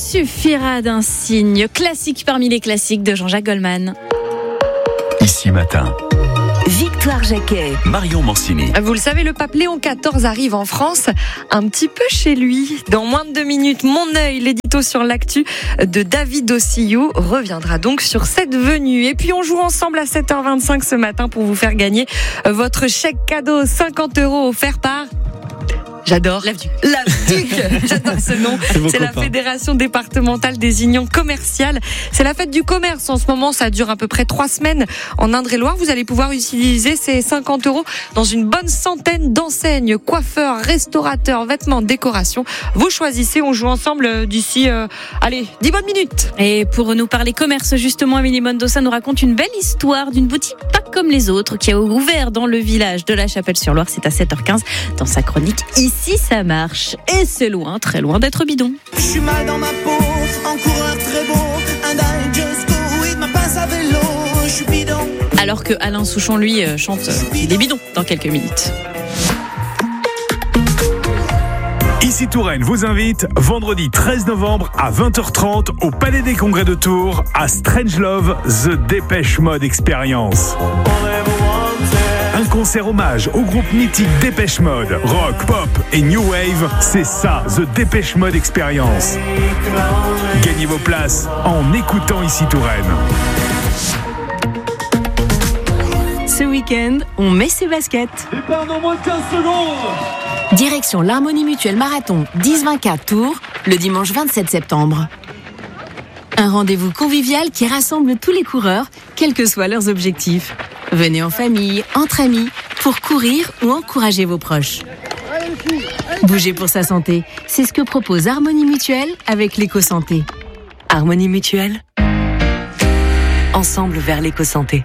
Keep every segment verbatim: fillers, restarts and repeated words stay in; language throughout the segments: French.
suffira d'un signe. Classique parmi les classiques de Jean-Jacques Goldman. Ici Matin. Victoire Jacquet. Marion Mancini. Vous le savez, le pape Léon quatorze arrive en France un petit peu chez lui. Dans moins de deux minutes, Mon œil, l'édito sur l'actu de David Ossillou, reviendra donc sur cette venue. Et puis on joue ensemble à sept heures vingt-cinq ce matin pour vous faire gagner votre chèque cadeau cinquante euros offert par... J'adore. L'Avduc. L'Avduc. J'adore ce nom. C'est, C'est la Fédération départementale des unions commerciales. C'est la fête du commerce. En ce moment, ça dure à peu près trois semaines en Indre-et-Loire. Vous allez pouvoir utiliser ces cinquante euros dans une bonne centaine d'enseignes, coiffeurs, restaurateurs, vêtements, décorations. Vous choisissez. On joue ensemble d'ici, euh, allez, dix bonnes minutes. Et pour nous parler commerce, justement, Émilie Mendoza nous raconte une belle histoire d'une boutique pas comme les autres qui a ouvert dans le village de la Chapelle-sur-Loire. C'est à sept heures quinze dans sa chronique Ici. Si ça marche, et c'est loin, très loin d'être bidon. Je suis mal dans ma peau, en coureur très beau, and I just go with ma pince à vélo, je suis bidon. Alors que Alain Souchon, lui, chante Il est bidon dans quelques minutes. Ici Touraine vous invite vendredi treize novembre à vingt heures trente au Palais des Congrès de Tours à Strangelove The Dépêche Mode Experience. Un concert hommage au groupe mythique Dépêche Mode, rock, pop et new wave, c'est ça, The Dépêche Mode Experience. Gagnez vos places en écoutant Ici Touraine. Ce week-end, on met ses baskets. Et part dans moins de quinze secondes. Direction l'Harmonie Mutuelle Marathon dix vingt-quatre Tours, le dimanche vingt-sept septembre. Un rendez-vous convivial qui rassemble tous les coureurs, quels que soient leurs objectifs. Venez en famille, entre amis, pour courir ou encourager vos proches. Bougez pour sa santé, c'est ce que propose Harmonie Mutuelle avec l'éco-santé. Harmonie Mutuelle, ensemble vers l'éco-santé.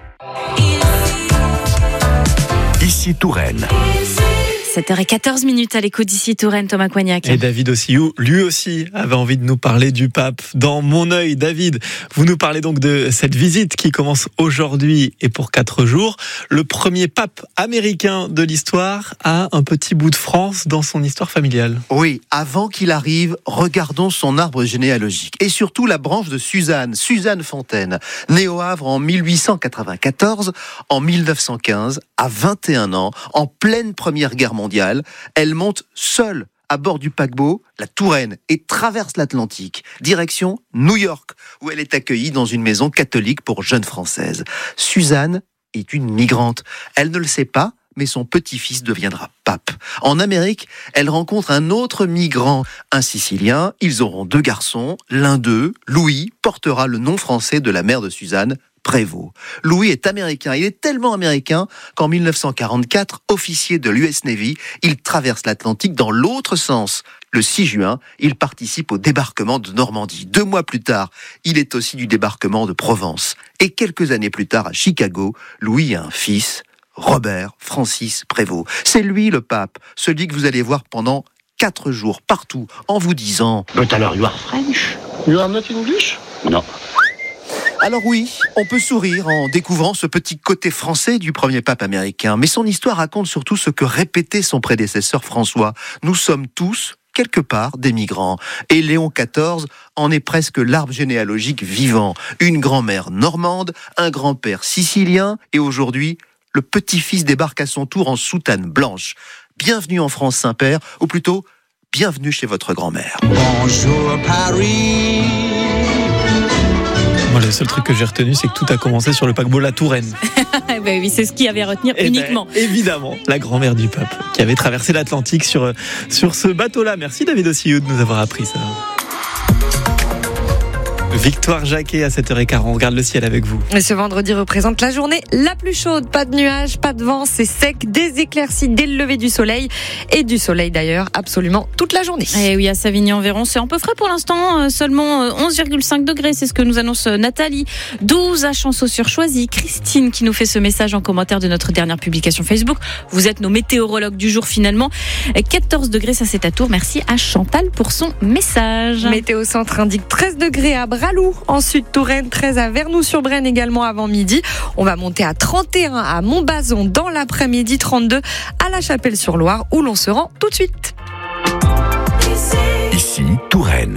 Ici Touraine. sept heures quatorze minutes à l'écho d'Ici Touraine, Thomas Coignac. Et David Ossillou, lui aussi, avait envie de nous parler du pape. Dans Mon œil, David, vous nous parlez donc de cette visite qui commence aujourd'hui et pour quatre jours. Le premier pape américain de l'histoire a un petit bout de France dans son histoire familiale. Oui, avant qu'il arrive, regardons son arbre généalogique. Et surtout la branche de Suzanne, Suzanne Fontaine, née au Havre en mille huit cent quatre-vingt-quatorze, en mille neuf cent quinze, à vingt et un ans, en pleine Première Guerre mondiale. mondiale, elle monte seule à bord du paquebot, la Touraine, et traverse l'Atlantique, direction New York, où elle est accueillie dans une maison catholique pour jeunes Françaises. Suzanne est une migrante. Elle ne le sait pas, mais son petit-fils deviendra pape. En Amérique, elle rencontre un autre migrant, un Sicilien. Ils auront deux garçons. L'un d'eux, Louis, portera le nom français de la mère de Suzanne, Prévost. Louis est américain. Il est tellement américain qu'en mille neuf cent quarante-quatre, officier de l'U S Navy, il traverse l'Atlantique dans l'autre sens. Le six juin, il participe au débarquement de Normandie. Deux mois plus tard, il est aussi du débarquement de Provence. Et quelques années plus tard, à Chicago, Louis a un fils, Robert Francis Prévost. C'est lui le pape, celui que vous allez voir pendant quatre jours, partout, en vous disant « But alors you are French? You are not English? » Non. Alors oui, on peut sourire en découvrant ce petit côté français du premier pape américain, mais son histoire raconte surtout ce que répétait son prédécesseur François. Nous sommes tous, quelque part, des migrants. Et Léon quatorze en est presque l'arbre généalogique vivant. Une grand-mère normande, un grand-père sicilien, et aujourd'hui, le petit-fils débarque à son tour en soutane blanche. Bienvenue en France Saint-Père, ou plutôt, bienvenue chez votre grand-mère. Bonjour Paris. Moi, le seul truc que j'ai retenu, c'est que tout a commencé sur le paquebot La Touraine. Ben oui, c'est ce qu'il y avait à retenir Et uniquement. Ben, évidemment, la grand-mère du pape, qui avait traversé l'Atlantique sur, sur ce bateau-là. Merci David Ossillou de nous avoir appris ça. Victoire Jacquet à sept heures quinze, on regarde le ciel avec vous. Et ce vendredi représente la journée la plus chaude. Pas de nuages, pas de vent, c'est sec, des éclaircies dès le lever du soleil. Et du soleil d'ailleurs, absolument toute la journée. Et oui, à Savigny-en-Véron, c'est un peu frais pour l'instant, seulement onze virgule cinq degrés, c'est ce que nous annonce Nathalie. douze à Chanceau-sur-Choisy. Christine qui nous fait ce message en commentaire de notre dernière publication Facebook. Vous êtes nos météorologues du jour finalement. quatorze degrés, ça c'est à Tours. Merci à Chantal pour son message. Météo Centre indique treize degrés à Bralou, ensuite Touraine, treize à Vernoux-sur-Brenne également avant midi. On va monter à trente et un à Montbazon dans l'après-midi, trente-deux à La Chapelle-sur-Loire où l'on se rend tout de suite. Ici Touraine.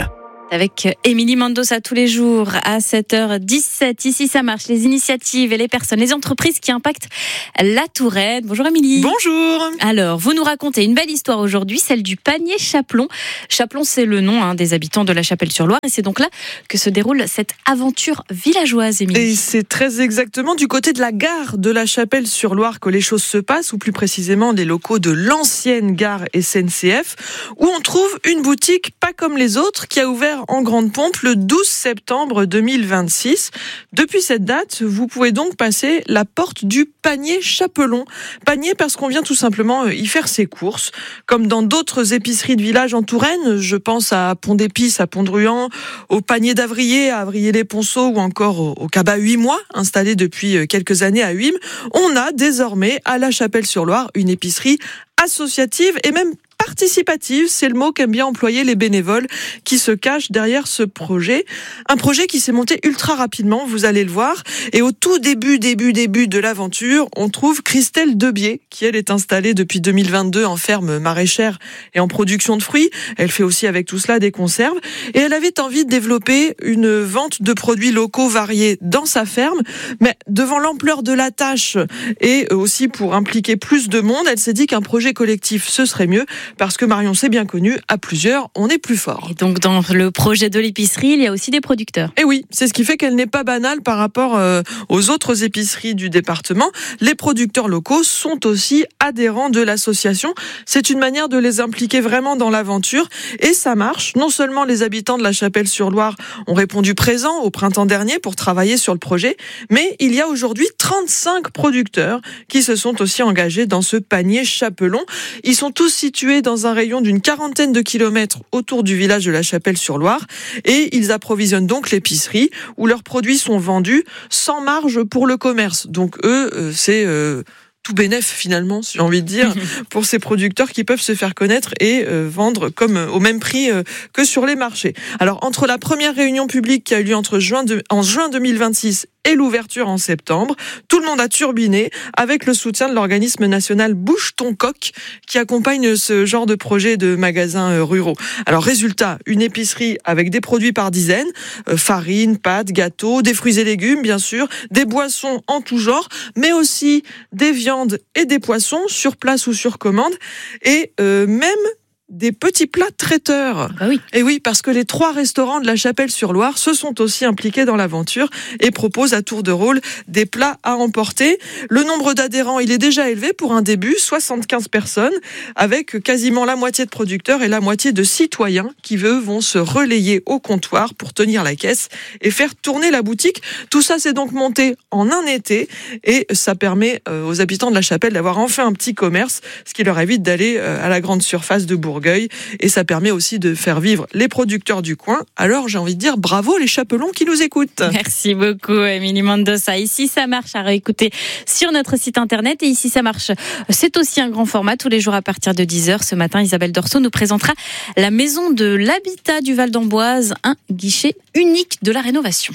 Avec Émilie Mendoza tous les jours à sept heures dix-sept. Ici, ça marche. Les initiatives et les personnes, les entreprises qui impactent la Touraine. Bonjour Émilie. Bonjour. Alors, vous nous racontez une belle histoire aujourd'hui, celle du panier Chaplon. Chaplon, c'est le nom hein, des habitants de la Chapelle-sur-Loire. Et c'est donc là que se déroule cette aventure villageoise, Émilie. Et c'est très exactement du côté de la gare de la Chapelle-sur-Loire que les choses se passent, ou plus précisément les locaux de l'ancienne gare S N C F, où on trouve une boutique pas comme les autres qui a ouvert en grande pompe le douze septembre deux mille vingt-six. Depuis cette date, vous pouvez donc passer la porte du panier Chapelon. Panier parce qu'on vient tout simplement y faire ses courses. Comme dans d'autres épiceries de village en Touraine, je pense à Pont-d'Épices, à Pont-de-Ruan, au panier d'Avrier, à Avrier-les-Ponceaux ou encore au, au Cabas huit mois, installé depuis quelques années à Huim. On a désormais à la Chapelle-sur-Loire une épicerie associative et même participative, c'est le mot qu'aiment bien employer les bénévoles qui se cachent derrière ce projet. Un projet qui s'est monté ultra rapidement, vous allez le voir. Et au tout début, début, début de l'aventure, on trouve Christelle Debier, qui elle est installée depuis deux mille vingt-deux en ferme maraîchère et en production de fruits. Elle fait aussi avec tout cela des conserves. Et elle avait envie de développer une vente de produits locaux variés dans sa ferme. Mais devant l'ampleur de la tâche et aussi pour impliquer plus de monde, elle s'est dit qu'un projet collectif, ce serait mieux. Parce que Marion, c'est bien connu, à plusieurs, on est plus fort. Et donc, dans le projet de l'épicerie, il y a aussi des producteurs. Et oui, c'est ce qui fait qu'elle n'est pas banale par rapport euh, aux autres épiceries du département. Les producteurs locaux sont aussi adhérents de l'association. C'est une manière de les impliquer vraiment dans l'aventure. Et ça marche. Non seulement les habitants de la Chapelle-sur-Loire ont répondu présent au printemps dernier pour travailler sur le projet, mais il y a aujourd'hui trente-cinq producteurs qui se sont aussi engagés dans ce panier Chapelon. Ils sont tous situés dans un rayon d'une quarantaine de kilomètres autour du village de la Chapelle-sur-Loire et ils approvisionnent donc l'épicerie où leurs produits sont vendus sans marge pour le commerce. Donc eux, c'est euh, tout bénef finalement, si j'ai envie de dire, pour ces producteurs qui peuvent se faire connaître et euh, vendre comme euh, au même prix euh, que sur les marchés. Alors entre la première réunion publique qui a eu lieu entre juin de, en juin deux mille vingt-six et l'ouverture en septembre, tout le monde a turbiné avec le soutien de l'organisme national Bouge ton coq qui accompagne ce genre de projet de magasins ruraux. Alors résultat, une épicerie avec des produits par dizaines, euh, farine, pâtes, gâteaux, des fruits et légumes bien sûr, des boissons en tout genre, mais aussi des viandes et des poissons sur place ou sur commande et euh, même des petits plats traiteurs. Bah oui. Et oui, parce que les trois restaurants de la Chapelle-sur-Loire se sont aussi impliqués dans l'aventure et proposent à tour de rôle des plats à emporter. Le nombre d'adhérents, il est déjà élevé pour un début, soixante-quinze personnes, avec quasiment la moitié de producteurs et la moitié de citoyens qui, eux, vont se relayer au comptoir pour tenir la caisse et faire tourner la boutique. Tout ça, c'est donc monté en un été et ça permet aux habitants de la Chapelle d'avoir enfin un petit commerce, ce qui leur évite d'aller à la grande surface de Bourgogne. Et ça permet aussi de faire vivre les producteurs du coin. Alors j'ai envie de dire bravo les Chapelons qui nous écoutent. Merci beaucoup Émilie Mendoza. Ici ça marche à réécouter sur notre site internet. Et ici ça marche, c'est aussi un grand format tous les jours à partir de dix heures. Ce matin Isabelle Dorso nous présentera la maison de l'habitat du Val d'Amboise, un guichet unique de la rénovation.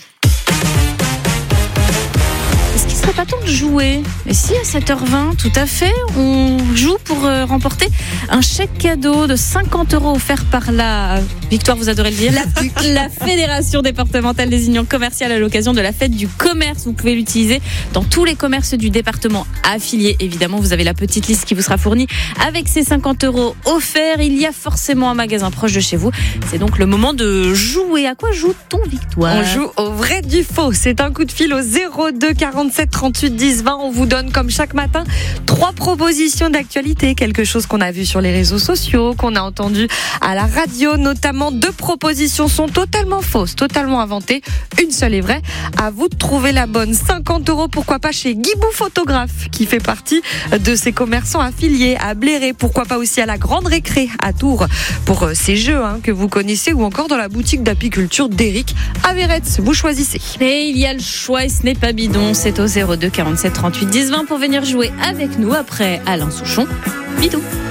Est-ce qu'il ne serait pas temps de jouer ? Et si, à sept heures vingt, tout à fait, on joue pour euh, remporter un chèque cadeau de cinquante euros offert par la... Victoire, vous adorez le dire. La, la Fédération départementale des unions commerciales à l'occasion de la fête du commerce. Vous pouvez l'utiliser dans tous les commerces du département affiliés. Évidemment, vous avez la petite liste qui vous sera fournie avec ces cinquante euros offerts. Il y a forcément un magasin proche de chez vous. C'est donc le moment de jouer. À quoi joue-t-on, Victoire ? On joue au vrai du faux. C'est un coup de fil au zéro deux quarante-sept trente-huit dix vingt. On vous donne comme chaque matin trois propositions d'actualité. Quelque chose qu'on a vu sur les réseaux sociaux, qu'on a entendu à la radio notamment. Deux propositions sont totalement fausses, totalement inventées. Une seule est vraie. À vous de trouver la bonne. cinquante euros, pourquoi pas chez Guibou Photographe, qui fait partie de ces commerçants affiliés à Bléré. Pourquoi pas aussi à la Grande Récré à Tours pour ces jeux hein, que vous connaissez, ou encore dans la boutique d'apiculture d'Éric à Véretz. Vous choisissez. Et il y a le choix et ce n'est pas bidon. C'est au zéro deux quarante-sept trente-huit dix vingt pour venir jouer avec nous après Alain Souchon. Bidou.